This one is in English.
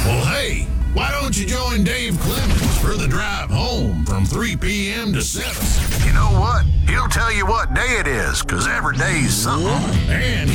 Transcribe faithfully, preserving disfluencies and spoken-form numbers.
Well, hey, why don't you join Dave Clemens for the drive home from three p.m. to seven? You know what? He'll tell you what day it is, because every day's something. And